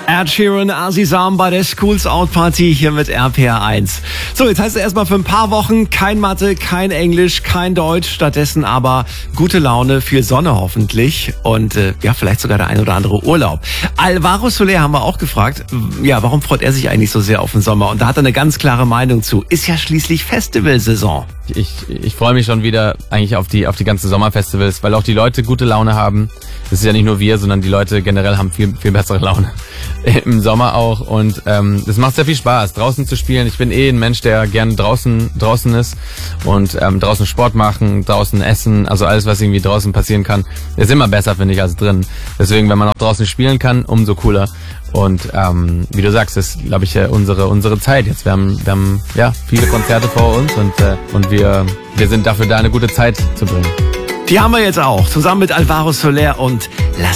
Ed Sheeran, Azizam bei der Schools Out Party hier mit RPR1. So, jetzt heißt es erstmal für ein paar Wochen kein Mathe, kein Englisch, kein Deutsch, stattdessen aber gute Laune, viel Sonne hoffentlich und ja, vielleicht sogar der ein oder andere Urlaub. Alvaro Soler haben wir auch gefragt, ja, warum freut er sich eigentlich so sehr auf den Sommer? Und da hat er eine ganz klare Meinung zu. Ist ja schließlich Festivalsaison. Ich freue mich schon wieder eigentlich auf die ganzen Sommerfestivals, weil auch die Leute gute Laune haben. Das ist ja nicht nur wir, sondern die Leute generell haben viel bessere Laune. Im Sommer auch und es macht sehr viel Spaß, draußen zu spielen. Ich bin ein Mensch, der gerne draußen ist und draußen Sport machen, draußen essen, also alles, was irgendwie draußen passieren kann, ist immer besser, finde ich, als drin. Deswegen, wenn man auch draußen spielen kann, umso cooler. Und wie du sagst, das ist, glaube ich, unsere Zeit jetzt. Wir haben ja viele Konzerte vor uns und wir sind dafür da, eine gute Zeit zu bringen. Die haben wir jetzt auch, zusammen mit Alvaro Soler und Las